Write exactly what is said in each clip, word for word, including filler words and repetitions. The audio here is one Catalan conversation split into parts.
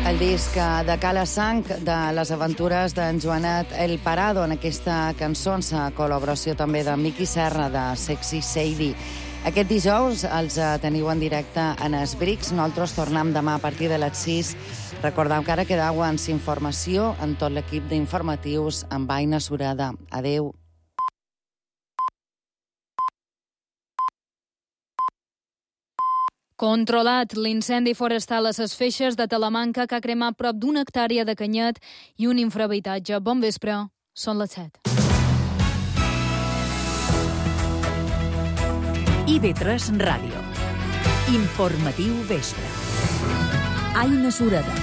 El disc de Cala Sang de les aventures d'en Joanet El Parado, en aquesta cançó, en col·laboració també de Miqui Serra, de Sexy Sadie. Aquest dijous els teniu en directe en Esbrics. Nosaltres tornem demà a partir de les sis. Recordeu que ara quedeu amb informació en tot l'equip d'informatius amb Aina Sureda. Adéu. Controlat l'incendi forestal a les Feixes de Talamanca, que ha cremat prop d'una hectàrea de canyet i un infrahabitatge. Bon vespre, són les set. I V tres Ràdio. Informatiu vespre. Aina Sureda.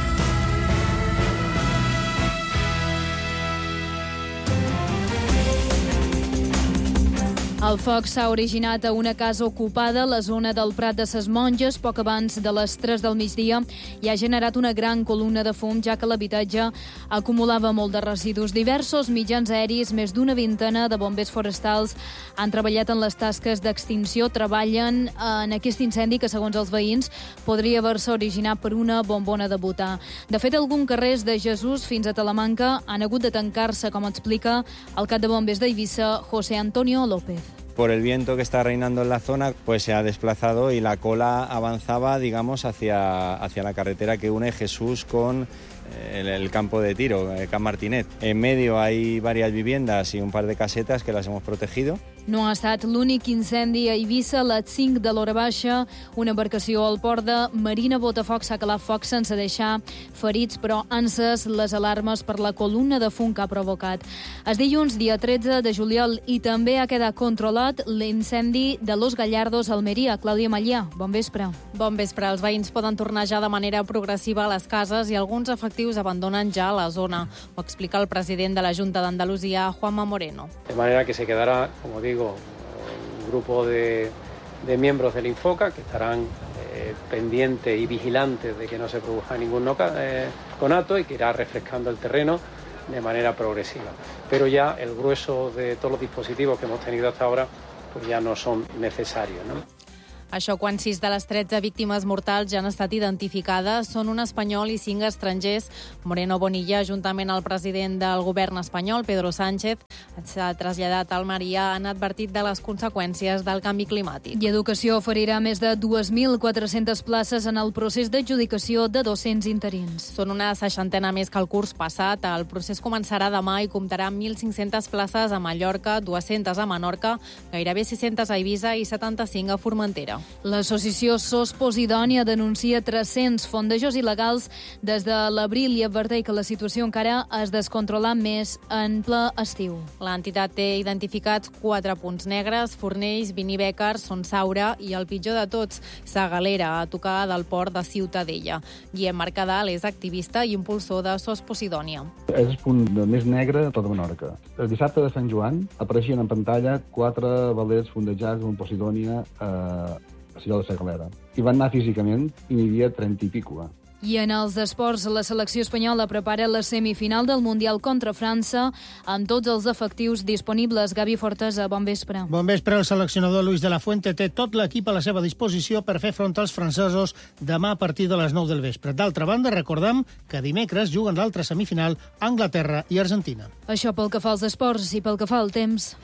El foc s'ha originat a una casa ocupada a la zona del Prat de ses Monges poc abans de les tres del migdia i ha generat una gran columna de fum, ja que l'habitatge acumulava molt de residus. Diversos mitjans aeris, més d'una vintena de bombers forestals han treballat en les tasques d'extinció, treballen en aquest incendi que, segons els veïns, podria haver-se originat per una bombona de butà. De fet, alguns carrers de Jesús fins a Talamanca han hagut de tancar-se, com explica el cap de bombers d'Eivissa, José Antonio López. Por el viento que está reinando en la zona, pues se ha desplazado y la cola avanzaba, digamos, hacia, hacia la carretera que une Jesús con el, el campo de tiro, el Camp Martinet. En medio hay varias viviendas y un par de casetas que las hemos protegido. No ha estat l'únic incendi a Eivissa. A les cinc de l'hora baixa, una embarcació al port de Marina Botafoc s'ha calat foc sense deixar ferits, però han encès les alarmes per la columna de fum que ha provocat. És dilluns, dia tretze de juliol, i també ha quedat controlat l'incendi de Los Gallardos a Almeria. Clàudia Mallà, bon vespre. Bon vespre. Els veïns poden tornar ja de manera progressiva a les cases i alguns efectius abandonen ja la zona. Ho explica el president de la Junta d'Andalusia, Juanma Moreno. De manera que se quedará, como digo, un grupo de, de miembros del Infoca que estarán eh, pendientes y vigilantes de que no se produzca ningún noca, eh, conato y que irá refrescando el terreno de manera progresiva. Pero ya el grueso de todos los dispositivos que hemos tenido hasta ahora pues ya no son necesarios, ¿no? Això quan sis de les tretze víctimes mortals ja han estat identificades. Són un espanyol i cinc estrangers. Moreno Bonilla, juntament al president del govern espanyol, Pedro Sánchez, s'ha traslladat a Almeria, han advertit de les conseqüències del canvi climàtic. I Educació oferirà més de dues mil quatre-centes places en el procés d'adjudicació de docents interins. Són una seixantena més que el curs passat. El procés començarà demà i comptarà amb mil cinc-centes places a Mallorca, dues-centes a Menorca, gairebé sis-centes a Eivissa i setanta-cinc a Formentera. L'associació SOS Posidònia denuncia tres-cents fondejos il·legals des de l'abril i adverteix que la situació encara es descontrola més en ple estiu. L'entitat té identificats quatre punts negres: Fornells, Vinibecar, Son Saura i el pitjor de tots, Sa Galera, a tocar del port de Ciutadella. Guillem Mercadal és activista i impulsor de SOS Posidònia. És el punt més negre de tota Menorca. El dissabte de Sant Joan apareixien en pantalla quatre velers fondejats en Posidònia a a Salló de Sa Galera. I van anar físicament i n'hi havia trenta i pico. I en els esports, la selecció espanyola prepara la semifinal del Mundial contra França amb tots els efectius disponibles. Gavi Fortesa, bon vespre. Bon vespre. El seleccionador Luis de la Fuente té tot l'equip a la seva disposició per fer front als francesos demà a partir de les nou del vespre. D'altra banda, recordem que dimecres juguen l'altra semifinal Anglaterra i Argentina. Això pel que fa als esports i pel que fa al temps.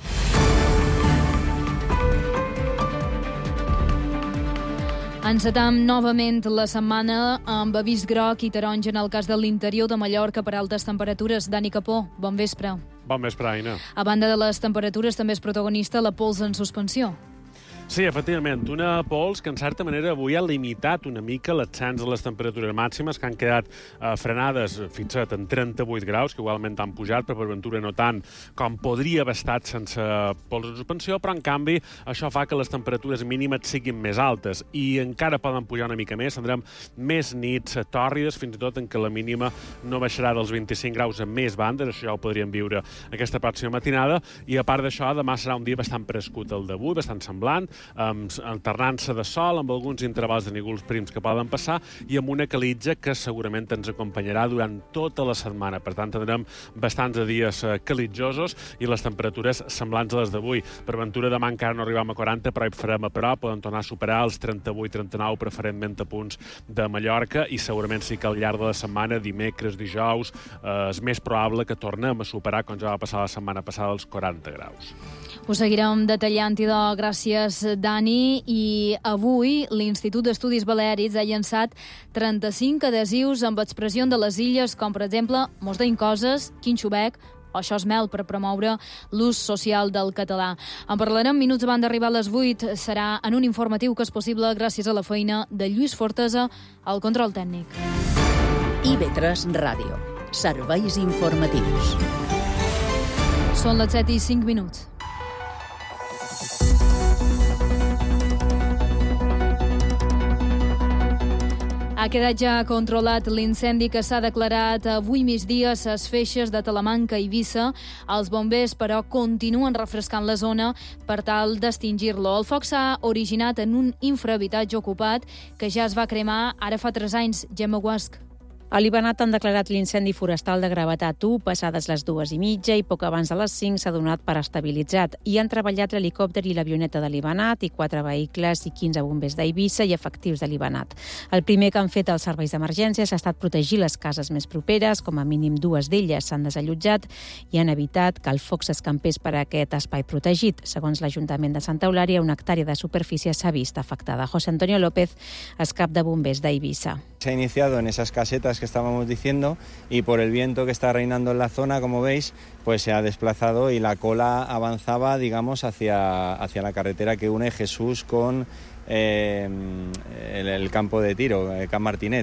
Encetam novament la setmana amb avís groc i taronja en el cas de l'interior de Mallorca per altes temperatures. Dani Capó, bon vespre. Bon vespre, Aina. A banda de les temperatures, també és protagonista la pols en suspensió. Sí, efectivament, una pols que en certa manera avui ha limitat una mica l'ascens de les temperatures màximes, que han quedat eh, frenades fins a trenta-vuit graus, que igualment han pujat, però per ventura no tant com podria haver estat sense pols en suspensió, però en canvi això fa que les temperatures mínimes siguin més altes i encara poden pujar una mica més. Tindrem més nits tòrrides, fins i tot en què la mínima no baixarà dels vint-i-cinc graus en més bandes. Això ja ho podríem viure aquesta pròxima matinada, i a part d'això, demà serà un dia bastant prescut el d'avui, bastant semblant, amb alternança de sol, amb alguns intervals de núvols prims que poden passar i amb una calitja que segurament ens acompanyarà durant tota la setmana. Per tant, tindrem bastants de dies calitjosos i les temperatures semblants a les d'avui. Per ventura, demà encara no arribem a quaranta, però hi farem a prop, poden tornar a superar els trenta-vuit trenta-nou, preferentment a punts de Mallorca, i segurament sí que al llarg de la setmana, dimecres, dijous, eh, és més probable que tornem a superar, com ja va passar la setmana passada, els quaranta graus. Ho seguirem detallant, idò. Gràcies, Dani. I avui l'Institut d'Estudis Baleàrics ha llançat trenta-cinc adhesius amb expressió de les illes, com per exemple Mos deim coses, Quin xubec o Això és mel, per promoure l'ús social del català. En parlarem minuts abans d'arribar a les vuit. Serà en un informatiu que és possible gràcies a la feina de Lluís Fortesa al control tècnic. I B tres Ràdio. Serveis informatius. Són les set i cinc minuts. Ha quedat ja controlat l'incendi que s'ha declarat avui migdia a ses feixes de Talamanca i Eivissa. Els bombers, però, continuen refrescant la zona per tal d'extingir-lo. El foc s'ha originat en un infrahabitatge ocupat que ja es va cremar ara fa tres anys. Gemma Guasc. A Libanat han declarat l'incendi forestal de gravetat u passades les dues i mitja i poc abans de les cinc s'ha donat per estabilitzat. Hi han treballat l'helicòpter i l'avioneta de Libanat i quatre vehicles i quinze bombers d'Eivissa i efectius de Libanat. El primer que han fet els serveis d'emergències ha estat protegir les cases més properes, com a mínim dues d'elles s'han desallotjat i han evitat que el foc s'escampés per a aquest espai protegit. Segons l'Ajuntament de Santa Eulària, una hectàrea de superfície s'ha vist afectada. José Antonio López és cap de bombers d'Eivissa. Se ha iniciado en esas casetas que estábamos diciendo y por el viento que está reinando en la zona, como veis, pues se ha desplazado y la cola avanzaba, digamos, hacia, hacia la carretera que une Jesús con eh, el, el campo de tiro, eh, Can Martinet.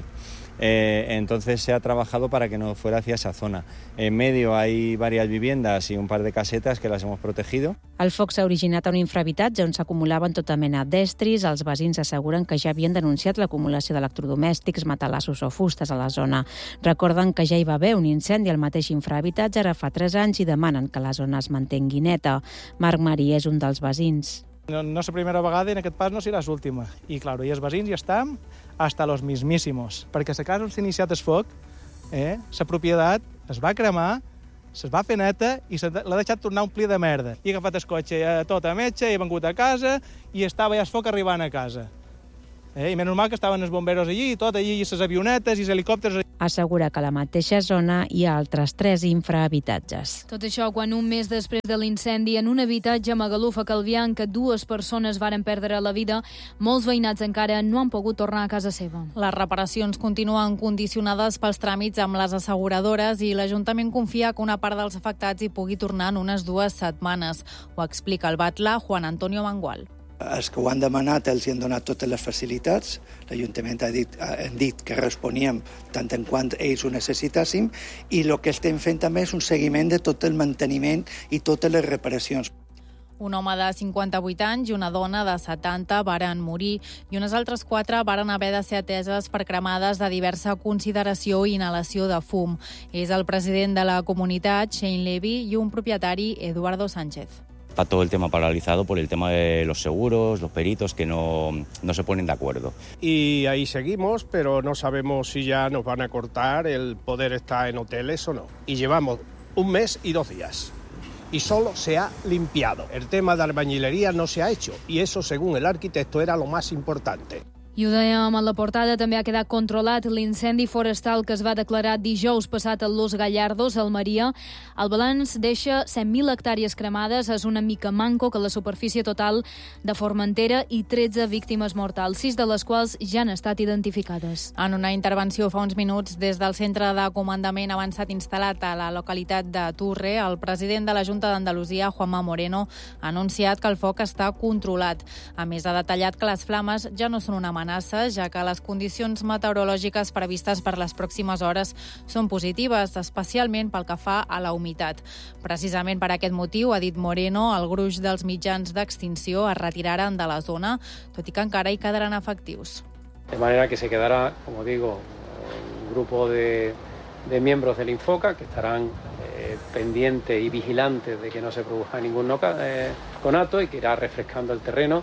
Eh, entonces se ha trabajado para que no fuera hacia esa zona. En medio hay varias viviendas y un par de casetas que las hemos protegido. El foc s'ha originat a un infrahabitatge on s'acumulaven tota mena d'estris. Els veïns asseguren que ja havien denunciat l'acumulació d'electrodomèstics, matalassos o fustes a la zona. Recorden que ja hi va haver un incendi al mateix infrahabitatge ara fa tres anys i demanen que la zona es mantengui neta. Marc Marí és un dels veïns. No, no és la primera vegada i en aquest pas no serà l'última. I, clar, i els veïns ja estan hasta los mismísimos, perquè la casa on s'ha iniciat el foc, eh, la propietat es va cremar, se's va fer neta i l'ha deixat tornar a omplir de merda. I ha agafat el cotxe eh, tot a metge, i ha vengut a casa i estava ja el foc arribant a casa. Eh, I menys normal que estaven els bomberos allí, i tot allí, i les avionetes i els helicòpters. Assegura que a la mateixa zona hi ha altres tres infrahabitatges. Tot això quan un mes després de l'incendi en un habitatge a Magaluf, a Calvià, en què dues persones varen perdre la vida, molts veïnats encara no han pogut tornar a casa seva. Les reparacions continuen condicionades pels tràmits amb les asseguradores i l'Ajuntament confia que una part dels afectats hi pugui tornar en unes dues setmanes. Ho explica el batlle Juan Antonio Mangual. Els que ho han demanat els hi han donat totes les facilitats. L'Ajuntament ha dit, han dit que responíem tant en quant ells ho necessitàssim i el que estem fent també és un seguiment de tot el manteniment i totes les reparacions. Un home de cinquanta-vuit anys i una dona de setanta varen morir i unes altres quatre varen haver de ser ateses per cremades de diversa consideració i inhalació de fum. És el president de la comunitat, Shane Levy, i un propietari, Eduardo Sánchez. Está todo el tema paralizado por el tema de los seguros, los peritos, que no, no se ponen de acuerdo. Y ahí seguimos, pero no sabemos si ya nos van a cortar el poder estar en hoteles o no. Y llevamos un mes y dos días. Y solo se ha limpiado. El tema de albañilería no se ha hecho. Y eso, según el arquitecto, era lo más importante. I ho dèiem a la portada, també ha quedat controlat l'incendi forestal que es va declarar dijous passat a Los Gallardos, Almeria. El balanç deixa cent mil hectàrees cremades, és una mica manco que la superfície total de Formentera i tretze víctimes mortals, sis de les quals ja han estat identificades. En una intervenció fa uns minuts des del Centre de Comandament Avançat instal·lat a la localitat de Turre, el president de la Junta d'Andalusia, Juanma Moreno, ha anunciat que el foc està controlat. A més, ha detallat que les flames ja no són una amenaça, ja que les condicions meteorològiques previstes per les pròximes hores són positives, especialment pel que fa a la humitat. Precisament per aquest motiu, ha dit Moreno, el gruix dels mitjans d'extinció es retiraren de la zona, tot i que encara hi quedaran efectius. De manera que se quedará, como digo, un grupo de, de miembros del Infoca que estarán eh, pendientes y vigilantes de que no se produzca ningún noca, eh, conato y que irá refrescando el terreno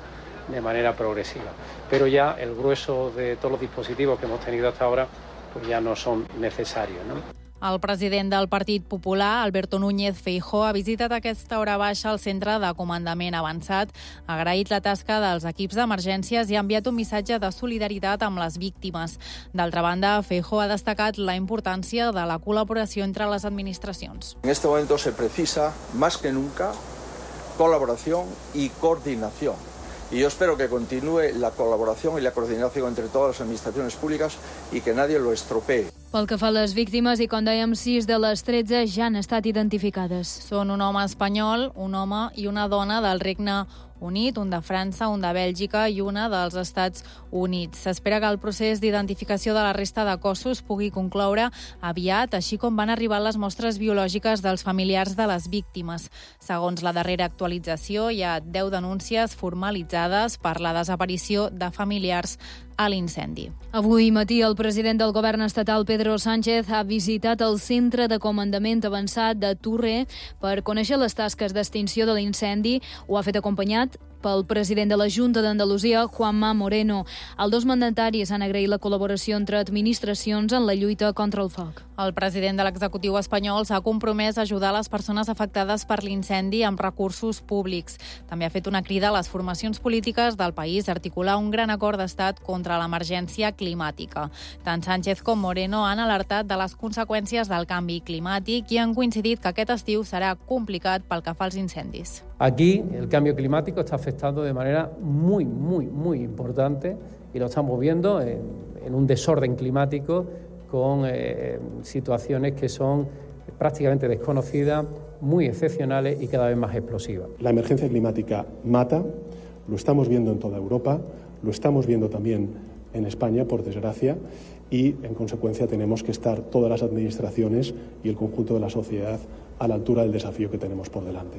de manera progresiva. Pero ya el grueso de todos los dispositivos que hemos tenido hasta ahora pues ya no son necesarios, ¿no? El president del Partit Popular, Alberto Núñez Feijóo, ha visitat a aquesta hora baixa el centre de comandament avançat, ha agraït la tasca dels equips d'emergències i ha enviat un missatge de solidaritat amb les víctimes. D'altra banda, Feijóo ha destacat la importància de la col·laboració entre les administracions. En este momento se precisa, más que nunca, colaboración y coordinación. Y yo espero que continúe la colaboración y la coordinación entre todas las administraciones públicas y que nadie lo estropee. Pel que fa a les víctimes, i com dèiem, sis de les tretze ja han estat identificades. Són un home espanyol, un home i una dona del Regne Unit, un de França, un de Bèlgica i una dels Estats Units. S'espera que el procés d'identificació de la resta de cossos pugui concloure aviat, així com van arribar les mostres biològiques dels familiars de les víctimes. Segons la darrera actualització, hi ha deu denúncies formalitzades per la desaparició de familiars a l'incendi. Avui matí el president del govern estatal, Pedro Sánchez, ha visitat el centre de comandament avançat de Turre per conèixer les tasques d'extinció de l'incendi. Ho ha fet acompanyat pel president de la Junta d'Andalusia, Juanma Moreno. Els dos mandataris han agraït la col·laboració entre administracions en la lluita contra el foc. El president de l'executiu espanyol s'ha compromès a ajudar les persones afectades per l'incendi amb recursos públics. També ha fet una crida a les formacions polítiques del país a articular un gran acord d'estat contra l'emergència climàtica. Tant Sánchez com Moreno han alertat de les conseqüències del canvi climàtic i han coincidit que aquest estiu serà complicat pel que fa als incendis. Aquí el cambio climático está afectando de manera muy, muy, muy importante y lo estamos viendo en, en un desorden climático con eh, situaciones que son prácticamente desconocidas, muy excepcionales y cada vez más explosivas. La emergencia climática mata, lo estamos viendo en toda Europa, lo estamos viendo también en España, por desgracia, y en consecuencia tenemos que estar todas las administraciones y el conjunto de la sociedad a la altura del desafío que tenemos por delante.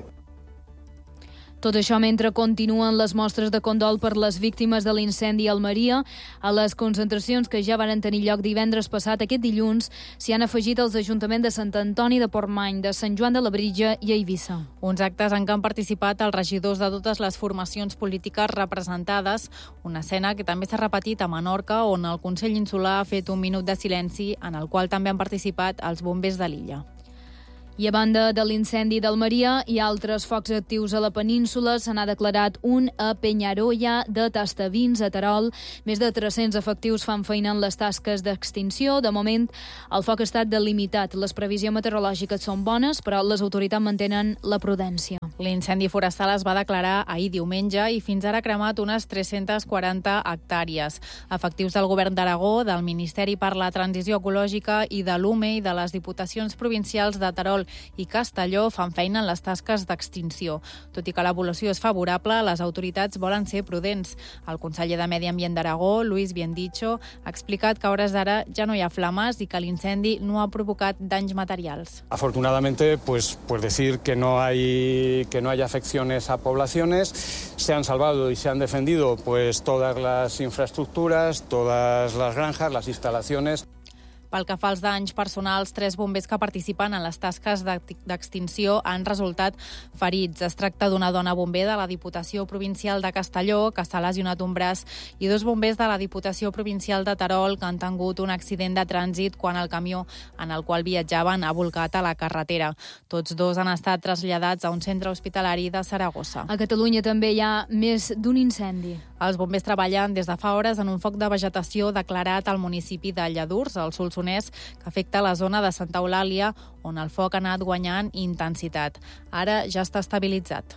Tot això mentre continuen les mostres de condol per les víctimes de l'incendi a Almeria. A les concentracions que ja van tenir lloc divendres passat, aquest dilluns, s'hi han afegit els ajuntaments de Sant Antoni de Portmany, de Sant Joan de Labritja i Eivissa. Uns actes en què han participat els regidors de totes les formacions polítiques representades, una escena que també s'ha repetit a Menorca, on el Consell Insular ha fet un minut de silenci, en el qual també han participat els bombers de l'illa. I a banda de l'incendi d'Almeria i altres focs actius a la península, se n'ha declarat un a Peñaroya de Tastavins, a Terol. Més de tres-cents efectius fan feina en les tasques d'extinció. De moment, el foc ha estat delimitat. Les previsions meteorològiques són bones, però les autoritats mantenen la prudència. L'incendi forestal es va declarar ahir diumenge i fins ara ha cremat unes tres-centes quaranta hectàrees. Efectius del Govern d'Aragó, del Ministeri per la Transició Ecològica i de l'U M E i de les Diputacions Provincials de Terol i Castelló fan feina en les tasques d'extinció. Tot i que l'evolució és favorable, les autoritats volen ser prudents. El conseller de Medi Ambient d'Aragó, Luis Biendicho, ha explicat que a hores d'ara ja no hi ha flames i que l'incendi no ha provocat danys materials. Afortunadamente, pues, pues decir que no hay que no haya afecciones a poblaciones. Se han salvado y se han defendido pues todas las infraestructuras, todas las granjas, las instalaciones. Pel que fa als danys personals, tres bombers que participen en les tasques d'extinció han resultat ferits. Es tracta d'una dona bomber de la Diputació Provincial de Castelló, que s'ha lesionat un braç, i dos bombers de la Diputació Provincial de Terol, que han tingut un accident de trànsit quan el camió en el qual viatjaven ha volcat a la carretera. Tots dos han estat traslladats a un centre hospitalari de Saragossa. A Catalunya també hi ha més d'un incendi. Els bombers treballen des de fa hores en un foc de vegetació declarat al municipi de Lladurs, al Solsonès, que afecta la zona de Santa Eulàlia, on el foc ha anat guanyant intensitat. Ara ja està estabilitzat.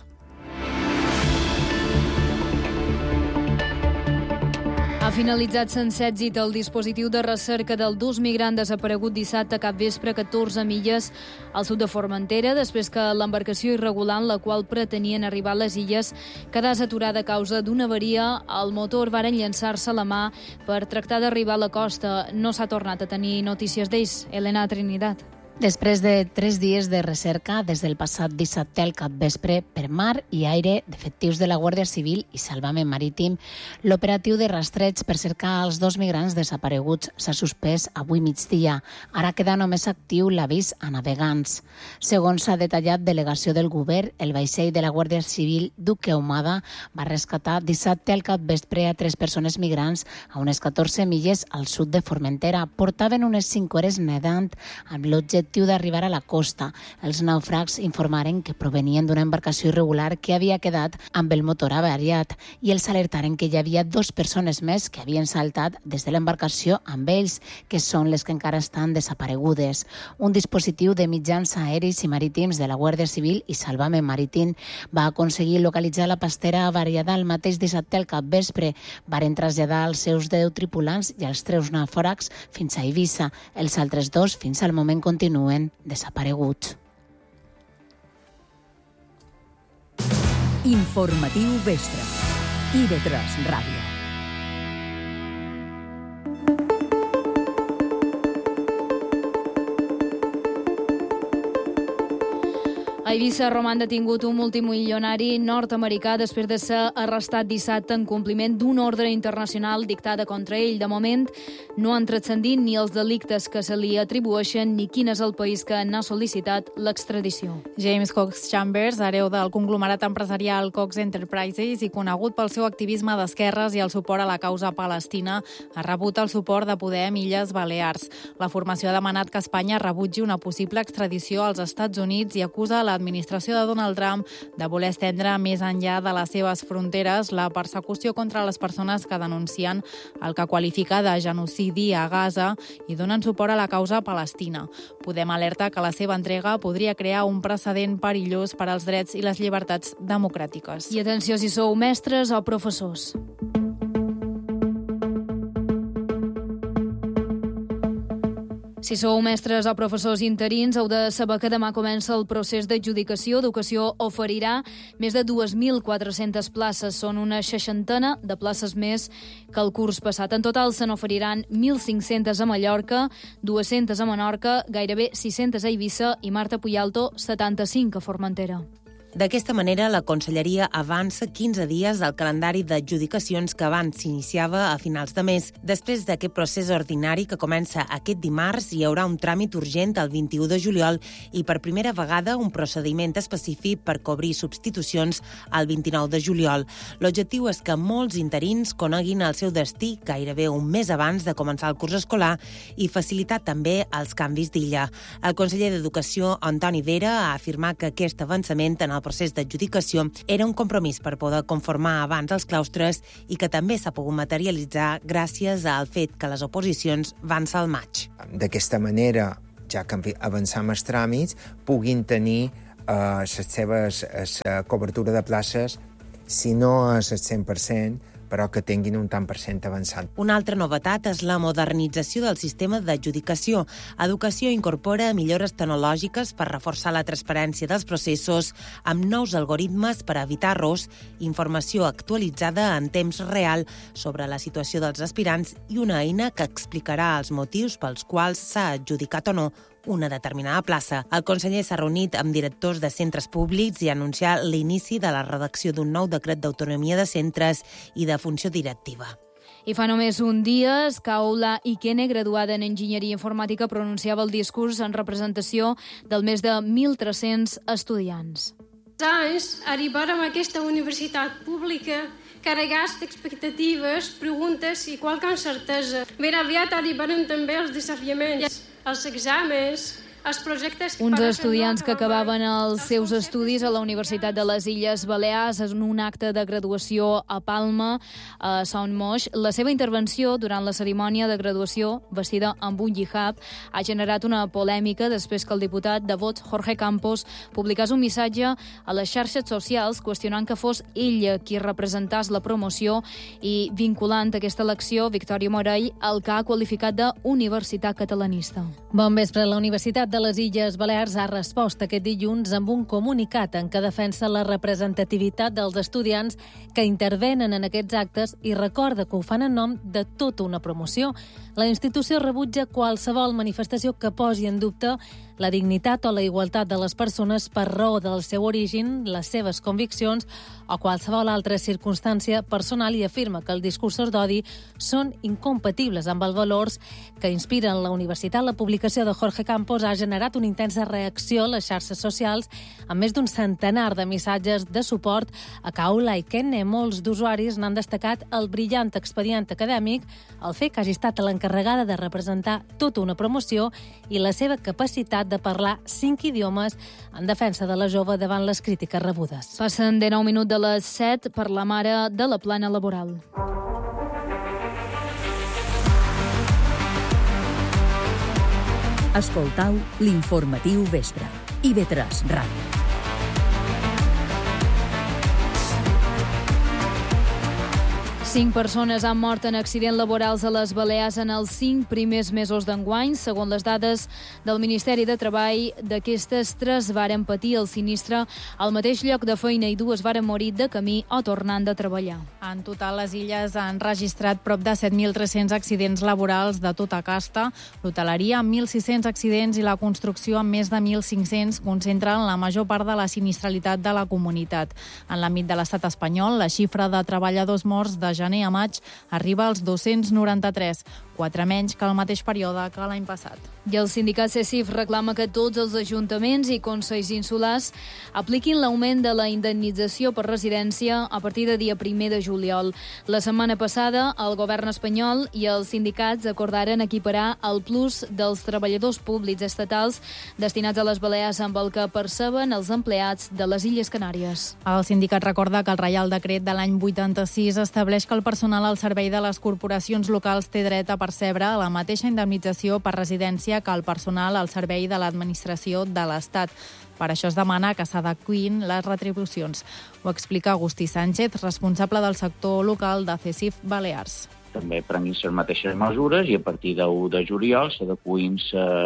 Ha finalitzat sense èxit el dispositiu de recerca del dus migrant desaparegut dissabte a capvespre a catorze milles al sud de Formentera, després que l'embarcació irregular en la qual pretenien arribar a les illes quedés aturada a causa d'una avaria. Al motor varen llançar-se a la mà per tractar d'arribar a la costa. No s'ha tornat a tenir notícies d'ells. Elena Trinidad. Després de tres dies de recerca, des del passat dissabte al capvespre, per mar i aire d'efectius de la Guàrdia Civil i Salvament Marítim, l'operatiu de rastreig per cercar els dos migrants desapareguts s'ha suspès avui migdia. Ara queda només actiu l'avís a navegants. Segons s'ha detallat delegació del govern, el vaixell de la Guàrdia Civil Duque Ahumada va rescatar dissabte al capvespre a tres persones migrants a unes catorze milles al sud de Formentera. Portaven unes cinc hores nedant amb l'objectiu d'arribar a la costa. Els naufrags informaren que provenien d'una embarcació irregular que havia quedat amb el motor avariat i els alertaren que hi havia dues persones més que havien saltat des de l'embarcació amb ells, que són les que encara estan desaparegudes. Un dispositiu de mitjans aeris i marítims de la Guàrdia Civil i Salvament Marítim va aconseguir localitzar la pastera avariada el mateix dissabte al capvespre. Varen traslladar els seus deu tripulants i els tres nàufrags fins a Eivissa. Els altres dos, fins al moment, continuen desapareguts. Informatiu Vespre. I V tres Ràdio. A Eivissa, Roma, han detingut un multimilionari nord-americà després de ser arrestat dissabte en compliment d'un ordre internacional dictada contra ell. De moment, no han transcendit ni els delictes que se li atribueixen ni quin és el país que n'ha sol·licitat l'extradició. James Cox Chambers, hereu del conglomerat empresarial Cox Enterprises i conegut pel seu activisme d'esquerres i el suport a la causa palestina, ha rebut el suport de Podem Illes Balears. La formació ha demanat que Espanya rebutgi una possible extradició als Estats Units i acusa la l'administració de Donald Trump de voler estendre més enllà de les seves fronteres la persecució contra les persones que denuncien el que qualifica de genocidi a Gaza i donen suport a la causa palestina. Podem alerta que la seva entrega podria crear un precedent perillós per als drets i les llibertats democràtiques. I atenció si sou mestres o professors. Si sou mestres o professors interins, heu de saber que demà comença el procés d'adjudicació. Educació oferirà més de dues mil quatre-centes places. Són una seixantena de places més que el curs passat. En total se n'oferiran mil cinc-centes a Mallorca, dues-centes a Menorca, gairebé sis-centes a Eivissa i Marta Puyalto, setanta-cinc a Formentera. D'aquesta manera, la Conselleria avança quinze dies del calendari d'adjudicacions que abans s'iniciava a finals de mes. Després d'aquest procés ordinari que comença aquest dimarts, hi haurà un tràmit urgent el vint-i-u de juliol i per primera vegada un procediment específic per cobrir substitucions el vint-i-nou de juliol. L'objectiu és que molts interins coneguin el seu destí gairebé un mes abans de començar el curs escolar i facilitar també els canvis d'illa. El conseller d'Educació, Antoni Vera, ha afirmat que aquest avançament en el procés d'adjudicació era un compromís per poder conformar abans els claustres i que també s'ha pogut materialitzar gràcies al fet que les oposicions van ser al maig. D'aquesta manera, ja que avancem els tràmits, puguin tenir eh, les seves la cobertura de places, si no és el cent per cent, però que tinguin un tant per cent avançat. Una altra novetat és la modernització del sistema d'adjudicació. Educació incorpora millores tecnològiques per reforçar la transparència dels processos amb nous algoritmes per evitar errors, informació actualitzada en temps real sobre la situació dels aspirants i una eina que explicarà els motius pels quals s'ha adjudicat o no una determinada plaça. El conseller s'ha reunit amb directors de centres públics i ha anunciat l'inici de la redacció d'un nou decret d'autonomia de centres i de funció directiva. I fa només un dia, Skaula Ikene, graduada en Enginyeria Informàtica, pronunciava el discurs en representació del més de mil tres-cents estudiants. Anys, arribarem a aquesta universitat pública carregats d'expectatives, preguntes i qualque incertesa. Ben aviat arribaran també els desafiaments, els exàmens, els projectes... Uns estudiants que acabaven els seus estudis a la Universitat de les Illes Balears en un acte de graduació a Palma, a Son Moix. La seva intervenció durant la cerimònia de graduació, vestida amb un hijab, ha generat una polèmica després que el diputat de Vox, Jorge Campos, publicés un missatge a les xarxes socials qüestionant que fos ella qui representàs la promoció i vinculant aquesta elecció, Victòria Morell, el que ha qualificat de universitat catalanista. Bon vespre. La Universitat de les Illes Balears ha respost aquest dilluns amb un comunicat en què defensa la representativitat dels estudiants que intervenen en aquests actes i recorda que ho fan en nom de tota una promoció. La institució rebutja qualsevol manifestació que posi en dubte la dignitat o la igualtat de les persones per raó del seu origen, les seves conviccions o qualsevol altra circumstància personal i afirma que els discursos d'odi són incompatibles amb els valors que inspiren la universitat. La publicació de Jorge Campos ha generat una intensa reacció a les xarxes socials amb més d'un centenar de missatges de suport a Kaula Ikenne. Molts d'usuaris n'han destacat el brillant expedient acadèmic, el fet que hagi estat l'encarregada de representar tota una promoció i la seva capacitat de parlar cinc idiomes en defensa de la jove davant les crítiques rebudes. Passen dinou minuts de les set per la mare de la plana laboral. Escoltau l'informatiu vespre. I ve tres Ràdio. Cinc persones han mort en accidents laborals a les Balears en els cinc primers mesos d'enguany. Segons les dades del Ministeri de Treball, d'aquestes, tres varen patir el sinistre al mateix lloc de feina i dues varen morir de camí o tornant de treballar. En total, les illes han registrat prop de set mil tres-cents accidents laborals de tota casta. L'hoteleria, amb mil sis-cents accidents, i la construcció, amb més de mil cinc-cents, concentren la major part de la sinistralitat de la comunitat. En l'àmbit de l'estat espanyol, la xifra de treballadors morts de gener a maig arriba als dos-cents noranta-tres, quatre menys que el mateix període que l'any passat. I el sindicat CECIF reclama que tots els ajuntaments i consells insulars apliquin l'augment de la indemnització per residència a partir de dia primer de juliol. La setmana passada, el govern espanyol i els sindicats acordaren equiparar el plus dels treballadors públics estatals destinats a les Balears amb el que perceben els empleats de les Illes Canàries. El sindicat recorda que el Reial Decret de l'any vuitanta-sis estableix que el personal al servei de les corporacions locals té dret a percebre la mateixa indemnització per residència que el personal al servei de l'administració de l'Estat. Per això es demana que s'adequin les retribucions. Ho explica Agustí Sánchez, responsable del sector local de CECIF Balears. També prenguin les mateixes mesures i a partir de u de juliol s'adequin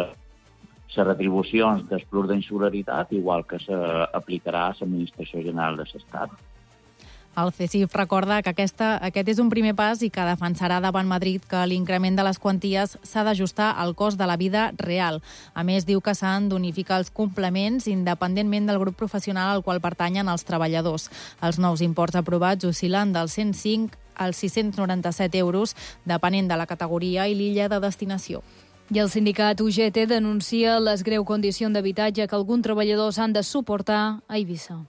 les retribucions del plus d'insularitat, igual que s'aplicarà a l'Administració General de l'Estat. El CECIF recorda que aquesta, aquest és un primer pas i que defensarà davant Madrid que l'increment de les quanties s'ha d'ajustar al cost de la vida real. A més, diu que s'han d'unificar els complements independentment del grup professional al qual pertanyen els treballadors. Els nous imports aprovats oscil·len dels cent cinc als sis-cents noranta-set euros, depenent de la categoria i l'illa de destinació. I el sindicat U G T denuncia les greu condicions d'habitatge que alguns treballadors han de suportar a Eivissa.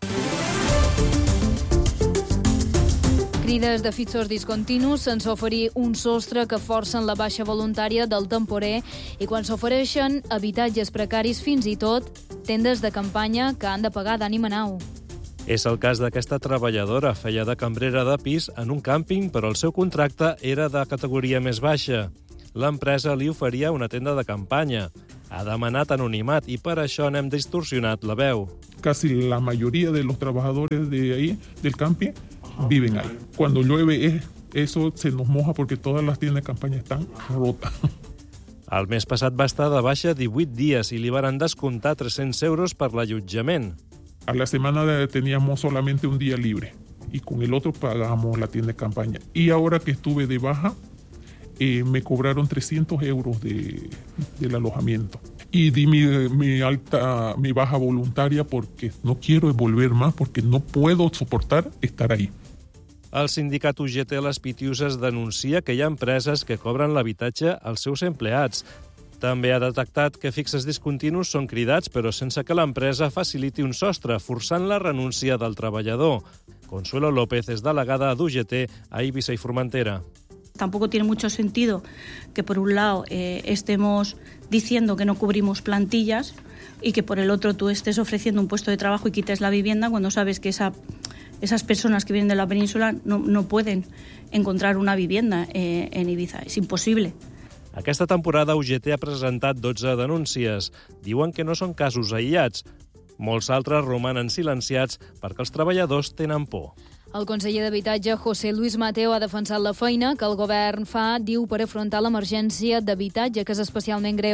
Crides de fixos discontinus sense oferir un sostre que forcen la baixa voluntària del temporer i quan s'ofereixen habitatges precaris, fins i tot tendes de campanya que han de pagar d'ànima nau. És el cas d'aquesta treballadora. Feia de cambrera de pis en un càmping, però el seu contracte era de categoria més baixa. L'empresa li oferia una tenda de campanya. Ha demanat anonimat i per això n'hem distorsionat la veu. Casi la mayoría de los trabajadores de ahí, del camping, viven ahí. Cuando llueve, eso se nos moja porque todas las tiendas de campaña están rotas. El mes passat va estar de baixa divuit dies i li van descomptar tres-cents euros per l'allotjament. A la semana teníamos solamente un día libre y con el otro pagamos la tienda de campaña. Y ahora que estuve de baja, eh, me cobraron trescientos euros de, del alojamiento. Y di mi, mi alta, mi baja voluntaria porque no quiero volver más, porque no puedo soportar estar ahí. El sindicat U G T Les Pitiuses denuncia que hi ha empreses que cobren l'habitatge als seus empleats. També ha detectat que fixes discontinus són cridats, però sense que l'empresa faciliti un sostre, forçant la renúncia del treballador. Consuelo López és delegada d'U G T a Eivissa i Formentera. Tampoco tiene mucho sentido que por un lado eh, estemos diciendo que no cubrimos plantillas y que por el otro tú estés ofreciendo un puesto de trabajo y quites la vivienda cuando sabes que esa, esas personas que vienen de la península no, no pueden encontrar una vivienda eh, en Ibiza. Es imposible. Aquesta temporada U G T ha presentat dotze denúncies. Diuen que no són casos aïllats. Molts altres romanen silenciats perquè els treballadors tenen por. El conseller d'Habitatge, José Luis Mateo, ha defensat la feina que el govern fa, diu, per afrontar l'emergència d'habitatge, que és especialment greu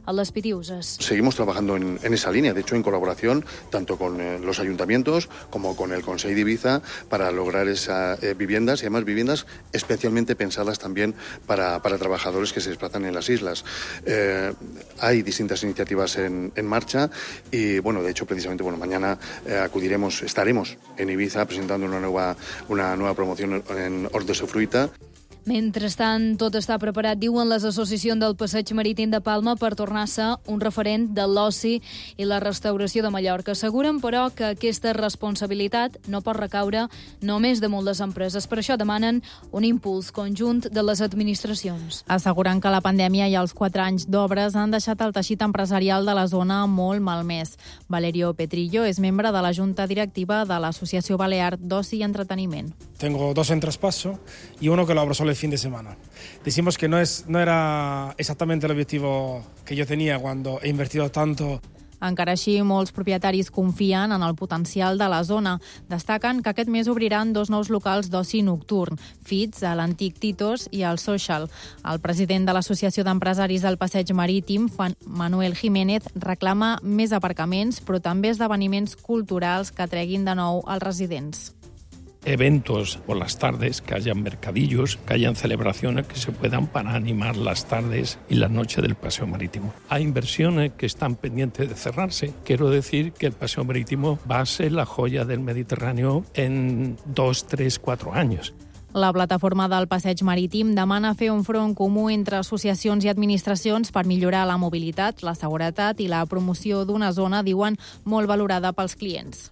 a les Pitiuses. Seguimos trabajando en, en esa línea, de hecho en colaboración tanto con eh, los ayuntamientos como con el Consell de Ibiza para lograr esas eh, viviendas y además viviendas especialmente pensadas también para, para trabajadores que se desplazan en las islas. Eh, hay distintas iniciativas en, en marcha y bueno, de hecho precisamente bueno, mañana eh, acudiremos, estaremos en Ibiza presentando una nueva, una nueva promoción en Hort de la Fruita. Mentrestant, tot està preparat, diuen les associacions del Passeig Marítim de Palma, per tornar a ser un referent de l'oci i la restauració de Mallorca. Asseguren, però, que aquesta responsabilitat no pot recaure només damunt les empreses. Per això demanen un impuls conjunt de les administracions. Asseguren que la pandèmia i els quatre anys d'obres han deixat el teixit empresarial de la zona molt malmès. Valerio Petrillo és membre de la Junta Directiva de l'Associació Balear d'Oci i Entreteniment. Tengo dos en traspaso y uno que lo abro solo el fin de semana. Decimos que no, es, no era exactamente el objetivo que yo tenía cuando he invertido tanto. Encara així, molts propietaris confien en el potencial de la zona. Destaquen que aquest mes obriran dos nous locals d'oci nocturn, Fits, a l'antic Titos i al Social. El president de l'Associació d'Empresaris del Passeig Marítim, Manuel Jiménez, reclama més aparcaments, però també esdeveniments culturals que treguin de nou els residents. Eventos por las tardes, que hayan mercadillos, que hayan celebraciones que se puedan para animar las tardes y las noches del Paseo Marítimo. Hay inversiones que están pendientes de cerrarse. Quiero decir que el Paseo Marítimo va a ser la joya del Mediterráneo en dos, tres, cuatro años. La plataforma del Passeig Marítim demana fer un front comú entre associacions i administracions per millorar la mobilitat, la seguretat i la promoció d'una zona, diuen, molt valorada pels clients.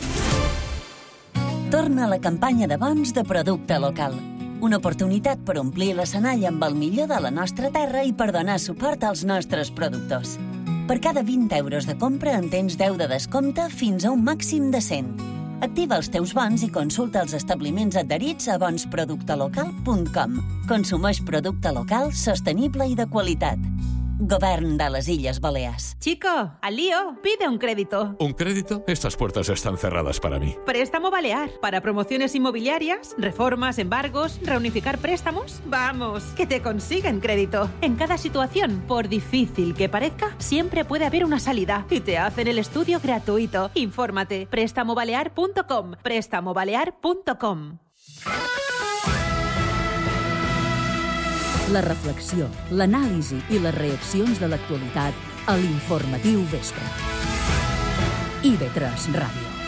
Torna a la campanya de bons de producte local. Una oportunitat per omplir l'escenari amb el millor de la nostra terra i per donar suport als nostres productors. Per cada vint euros de compra en tens deu de descompte fins a un màxim de cent. Activa els teus bons i consulta els establiments adherits a bons producte local punt com. Consumeix producte local, sostenible i de qualitat. Govern de les Illes Balears. Chico, al lío, pide un crédito. ¿Un crédito? Estas puertas están cerradas para mí. Préstamo Balear. Para promociones inmobiliarias, reformas, embargos, reunificar préstamos. Vamos, que te consiguen crédito. En cada situación, por difícil que parezca, siempre puede haber una salida. Y te hacen el estudio gratuito. Infórmate. préstamo balear punto com. préstamo balear punto com. La reflexió, l'anàlisi i les reaccions de l'actualitat a l'Informatiu Vespre. I ve tres Ràdio.